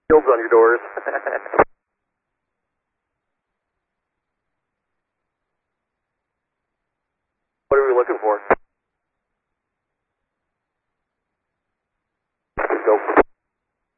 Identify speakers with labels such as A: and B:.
A: Shields on your doors. What are we looking for?